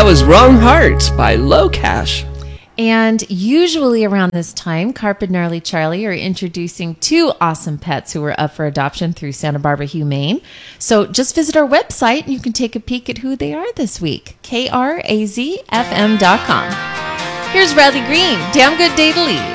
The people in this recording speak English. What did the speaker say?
was Wrong Hearts by Low Cash. And usually around this time, Carp and Gnarly Charlie are introducing 2 awesome pets who were up for adoption through Santa Barbara Humane. So just visit our website and you can take a peek at who they are this week. KRAZFM.com. Here's Riley Green. Damn good day to leave.